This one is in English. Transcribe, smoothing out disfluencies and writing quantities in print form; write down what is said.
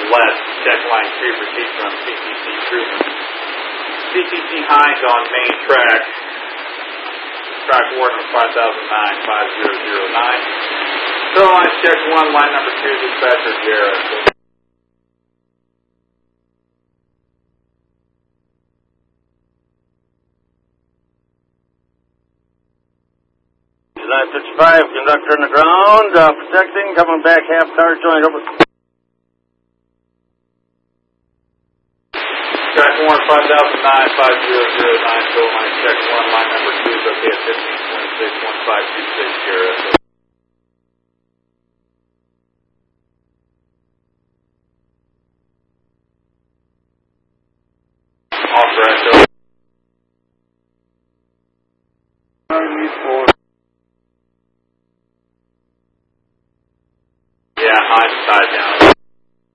left. Check line 2 for Chief from CTC Truman. CTC Hines on main track. Track warden 5009-5009. So line check 1, line number 2, dispatcher Garrett. 955, conductor on the ground, protecting, coming back half car joint over. Track 1, 5009-5009, so line check 1, line number 2 is okay at 1526-1526 Garrett. Off track, for